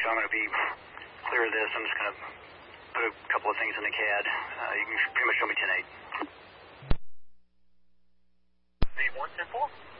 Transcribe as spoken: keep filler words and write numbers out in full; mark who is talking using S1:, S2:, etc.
S1: so I'm going to be clear of this. I'm just going to put a couple of things in the C A D. Uh, you can pretty much show me ten eight.
S2: Name one ten four.